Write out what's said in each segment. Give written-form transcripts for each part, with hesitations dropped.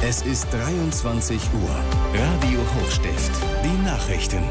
Es ist 23 Uhr. Radio Hochstift. Die Nachrichten.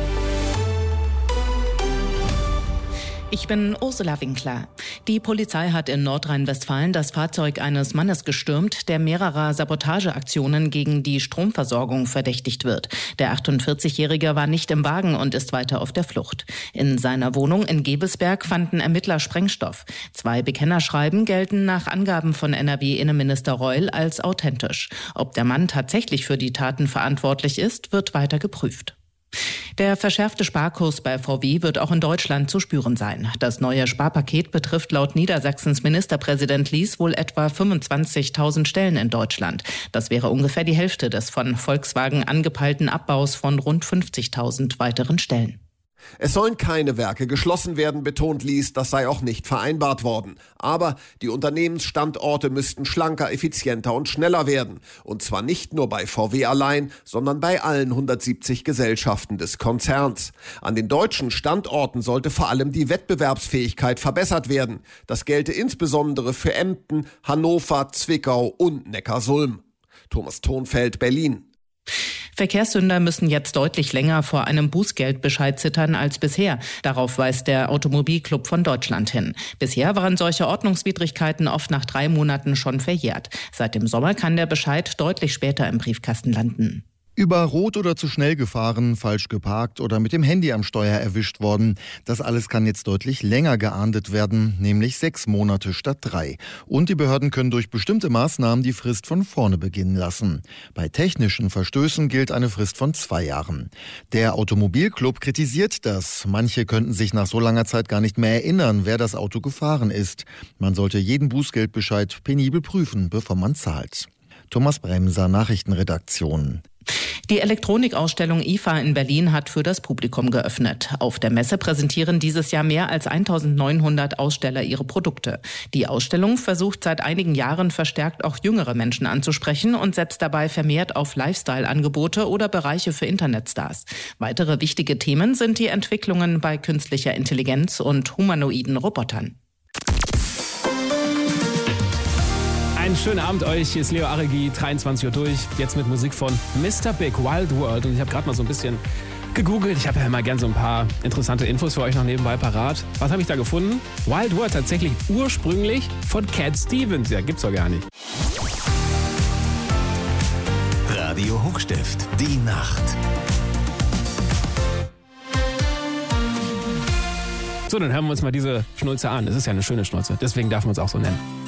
Ich bin Ursula Winkler. Die Polizei hat in Nordrhein-Westfalen das Fahrzeug eines Mannes gestürmt, der mehrerer Sabotageaktionen gegen die Stromversorgung verdächtigt wird. Der 48-Jährige war nicht im Wagen und ist weiter auf der Flucht. In seiner Wohnung in Gebelsberg fanden Ermittler Sprengstoff. 2 Bekennerschreiben gelten nach Angaben von NRW-Innenminister Reul als authentisch. Ob der Mann tatsächlich für die Taten verantwortlich ist, wird weiter geprüft. Der verschärfte Sparkurs bei VW wird auch in Deutschland zu spüren sein. Das neue Sparpaket betrifft laut Niedersachsens Ministerpräsident Lies wohl etwa 25.000 Stellen in Deutschland. Das wäre ungefähr die Hälfte des von Volkswagen angepeilten Abbaus von rund 50.000 weiteren Stellen. Es sollen keine Werke geschlossen werden, betont Lies, das sei auch nicht vereinbart worden. Aber die Unternehmensstandorte müssten schlanker, effizienter und schneller werden. Und zwar nicht nur bei VW allein, sondern bei allen 170 Gesellschaften des Konzerns. An den deutschen Standorten sollte vor allem die Wettbewerbsfähigkeit verbessert werden. Das gelte insbesondere für Emden, Hannover, Zwickau und Neckarsulm. Thomas Thonfeld, Berlin. Verkehrssünder müssen jetzt deutlich länger vor einem Bußgeldbescheid zittern als bisher. Darauf weist der Automobilclub von Deutschland hin. Bisher waren solche Ordnungswidrigkeiten oft nach 3 Monaten schon verjährt. Seit dem Sommer kann der Bescheid deutlich später im Briefkasten landen. Über Rot oder zu schnell gefahren, falsch geparkt oder mit dem Handy am Steuer erwischt worden. Das alles kann jetzt deutlich länger geahndet werden, nämlich 6 Monate statt 3. Und die Behörden können durch bestimmte Maßnahmen die Frist von vorne beginnen lassen. Bei technischen Verstößen gilt eine Frist von 2 Jahren. Der Automobilclub kritisiert das. Manche könnten sich nach so langer Zeit gar nicht mehr erinnern, wer das Auto gefahren ist. Man sollte jeden Bußgeldbescheid penibel prüfen, bevor man zahlt. Thomas Bremser, Nachrichtenredaktion. Die Elektronikausstellung IFA in Berlin hat für das Publikum geöffnet. Auf der Messe präsentieren dieses Jahr mehr als 1900 Aussteller ihre Produkte. Die Ausstellung versucht seit einigen Jahren verstärkt auch jüngere Menschen anzusprechen und setzt dabei vermehrt auf Lifestyle-Angebote oder Bereiche für Internetstars. Weitere wichtige Themen sind die Entwicklungen bei künstlicher Intelligenz und humanoiden Robotern. Einen schönen Abend euch, hier ist Leo Aregi, 23 Uhr durch, jetzt mit Musik von Mr. Big Wild World und ich habe gerade mal so ein bisschen gegoogelt, ich habe ja immer gern so ein paar interessante Infos für euch noch nebenbei parat. Was habe ich da gefunden? Wild World tatsächlich ursprünglich von Cat Stevens, ja gibt's doch gar nicht. Radio Hochstift, die Nacht. So, dann hören wir uns mal diese Schnulze an. Es ist ja eine schöne Schnulze, deswegen darf man uns auch so nennen.